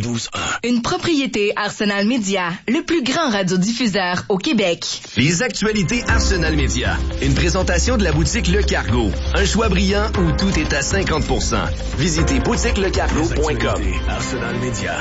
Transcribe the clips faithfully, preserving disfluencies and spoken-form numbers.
quatre-vingt-douze un. Une propriété Arsenal Media, le plus grand radiodiffuseur au Québec. Les actualités Arsenal Media. Une présentation de la boutique Le Cargo. Un choix brillant où tout est à cinquante pour cent. Visitez boutique le cargo point com. Arsenal Media.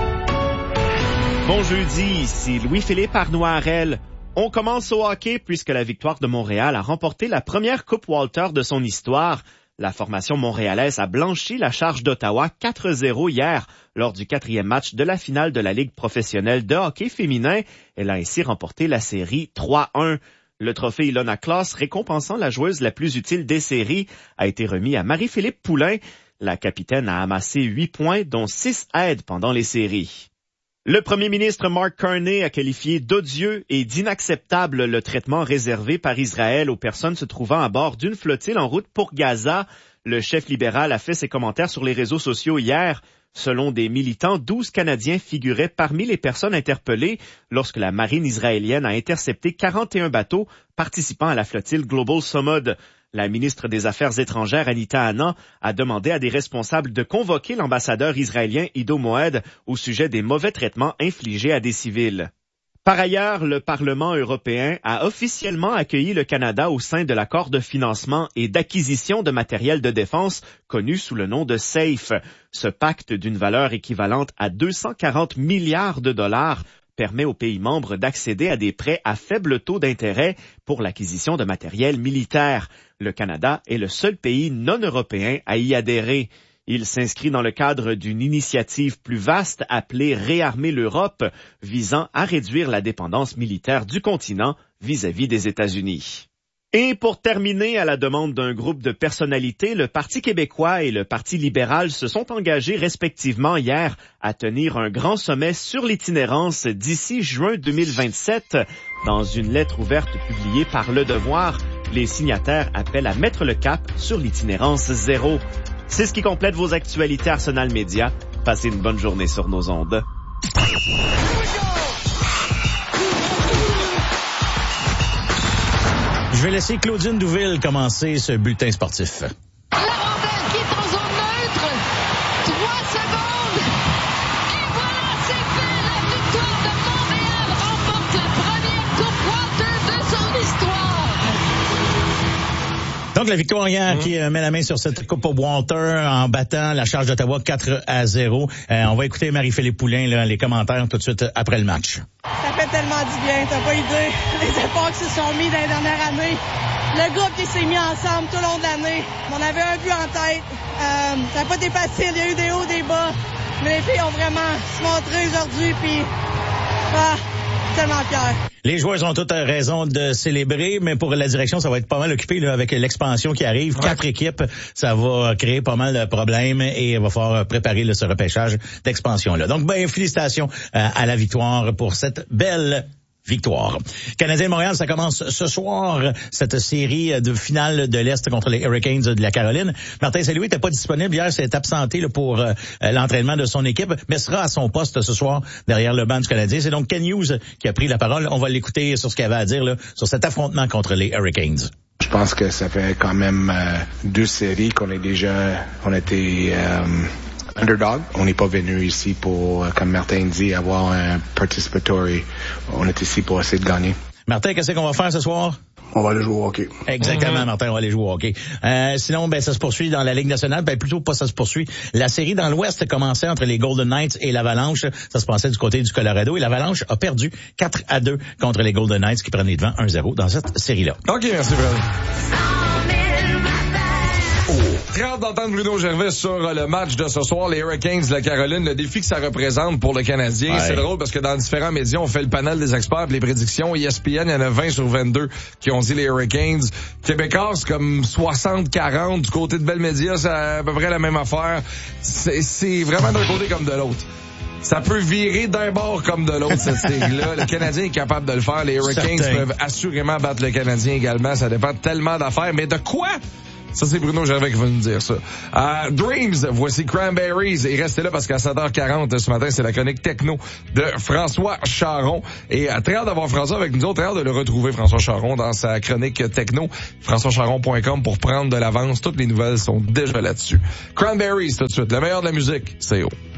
Bon jeudi, ici Louis-Philippe Arnoirel. On commence au hockey puisque la victoire de Montréal a remporté la première Coupe Walter de son histoire. La formation montréalaise a blanchi la charge d'Ottawa quatre zéro hier lors du quatrième match de la finale de la Ligue professionnelle de hockey féminin. Elle a ainsi remporté la série trois un. Le trophée Ilona Klaas, récompensant la joueuse la plus utile des séries, a été remis à Marie-Philippe Poulin. La capitaine a amassé huit points, dont six aides pendant les séries. Le premier ministre Mark Carney a qualifié d'odieux et d'inacceptable le traitement réservé par Israël aux personnes se trouvant à bord d'une flottille en route pour Gaza. Le chef libéral a fait ses commentaires sur les réseaux sociaux hier. Selon des militants, douze Canadiens figuraient parmi les personnes interpellées lorsque la marine israélienne a intercepté quarante et un bateaux participant à la flottille Global Samud. La ministre des Affaires étrangères, Anita Anand, a demandé à des responsables de convoquer l'ambassadeur israélien Ido Moed au sujet des mauvais traitements infligés à des civils. Par ailleurs, le Parlement européen a officiellement accueilli le Canada au sein de l'accord de financement et d'acquisition de matériel de défense connu sous le nom de SAFE. Ce pacte d'une valeur équivalente à deux cent quarante milliards de dollars permet aux pays membres d'accéder à des prêts à faible taux d'intérêt pour l'acquisition de matériel militaire. Le Canada est le seul pays non européen à y adhérer. Il s'inscrit dans le cadre d'une initiative plus vaste appelée Réarmer l'Europe, visant à réduire la dépendance militaire du continent vis-à-vis des États-Unis. Et pour terminer, à la demande d'un groupe de personnalités, le Parti québécois et le Parti libéral se sont engagés respectivement hier à tenir un grand sommet sur l'itinérance d'ici juin deux mille vingt-sept. Dans une lettre ouverte publiée par Le Devoir, les signataires appellent à mettre le cap sur l'itinérance zéro. C'est ce qui complète vos actualités Arsenal Media. Passez une bonne journée sur nos ondes. Je vais laisser Claudine Douville commencer ce bulletin sportif. La rondelle qui est en zone neutre. Trois secondes. Et voilà, c'est fait. La victoire de Montréal remporte la première Coupe Walter de son histoire. Donc, la victoire hier mmh. qui euh, met la main sur cette Coupe Walter en battant la charge d'Ottawa quatre à zéro. Euh, on va écouter Marie-Philippe Poulin, là, les commentaires tout de suite après le match. Ça fait tellement du bien, t'as pas idée. Les efforts qui se sont mis dans les dernières années. Le groupe qui s'est mis ensemble tout le long de l'année. On avait un but en tête. Euh, ça n'a pas été facile, il y a eu des hauts, des bas. Mais les filles ont vraiment se montré aujourd'hui, puis ah, tellement fiers. Les joueurs ont toutes raison de célébrer, mais pour la direction, ça va être pas mal occupé là, avec l'expansion qui arrive. Ouais. Quatre équipes, ça va créer pas mal de problèmes et il va falloir préparer là, ce repêchage d'expansion-là. Donc, ben, félicitations euh, à la victoire pour cette belle victoire. Canadien de Montréal, ça commence ce soir, cette série de finale de l'Est contre les Hurricanes de la Caroline. Martin Saint-Louis n'était pas disponible hier, s'est absenté là, pour euh, l'entraînement de son équipe, mais sera à son poste ce soir derrière le banc du Canadien. C'est donc Ken Hughes qui a pris la parole. On va l'écouter sur ce qu'il avait à dire là, sur cet affrontement contre les Hurricanes. Je pense que ça fait quand même euh, deux séries qu'on est déjà, on était euh, underdog. On n'est pas venu ici pour, comme Martin dit, avoir un participatory. On est ici pour essayer de gagner. Martin, qu'est-ce qu'on va faire ce soir? On va aller jouer au hockey. Exactement, mm-hmm. Martin, on va aller jouer au hockey. Euh, sinon, ben, ça se poursuit dans la Ligue nationale. Ben, plutôt pas ça se poursuit. La série dans l'Ouest commençait entre les Golden Knights et l'Avalanche. Ça se passait du côté du Colorado. Et l'Avalanche a perdu quatre à deux contre les Golden Knights qui prennent les devants un zéro dans cette série-là. OK, merci, Bruno. Très hâte d'entendre Bruno Gervais sur le match de ce soir, les Hurricanes de la Caroline, le défi que ça représente pour le Canadien. Ouais. C'est drôle parce que dans différents médias, on fait le panel des experts et les prédictions. E S P N, il y en a vingt sur vingt-deux qui ont dit les Hurricanes. Québécois, c'est comme soixante quarante. Du côté de Bell Media, c'est à peu près la même affaire. C'est, c'est vraiment d'un côté comme de l'autre. Ça peut virer d'un bord comme de l'autre, cette série-là. Le Canadien est capable de le faire. Les Hurricanes Certain. peuvent assurément battre le Canadien également. Ça dépend tellement d'affaires. Mais de quoi? Ça, c'est Bruno Gervais qui va nous dire ça. Euh, Dreams, voici Cranberries. Et restez là parce qu'à sept heures quarante ce matin, c'est la chronique techno de François Charon. Et euh, très hâte d'avoir François avec nous autres. Très hâte de le retrouver, François Charon, dans sa chronique techno. françois charon point com pour prendre de l'avance. Toutes les nouvelles sont déjà là-dessus. Cranberries, tout de suite. Le meilleur de la musique, c'est haut.